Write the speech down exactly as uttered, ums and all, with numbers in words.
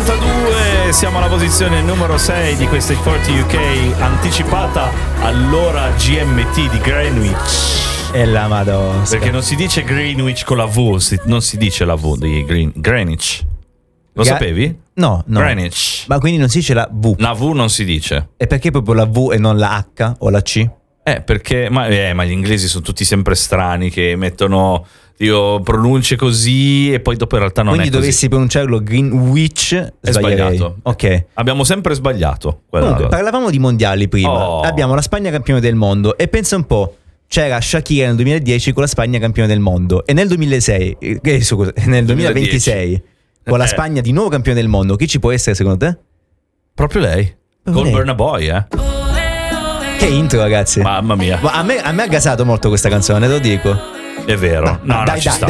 novantadue, siamo alla posizione numero sei di questa quaranta U K, anticipata all'ora G M T di Greenwich. E la madonna. Perché non si dice Greenwich con la V, si, non si dice la V di Green, Greenwich. Lo Ga- sapevi? No, no. Greenwich. Ma quindi non si dice la V? La V non si dice. E perché proprio la V e non la H o la C? Eh, perché ma, eh, ma gli inglesi sono tutti sempre strani che mettono io pronunce così e poi dopo in realtà non quindi è così. dovessi pronunciarlo Greenwich, È sbaglierei. sbagliato. Ok. Abbiamo sempre sbagliato. Comunque, parlavamo di mondiali prima. Oh. Abbiamo la Spagna campione del mondo e pensa un po', c'era Shakira nel duemiladieci con la Spagna campione del mondo e nel duemilasei, eh, scusa, nel duemilaventisei con la Eh. Spagna di nuovo campione del mondo. Chi ci può essere secondo te? Proprio lei. Proprio Con lei. Burna Boy, eh. Che intro, ragazzi. Mamma mia. Ma a me, a me ha gasato molto questa canzone, te lo dico. È vero. No, no, dai, ci dai, sta.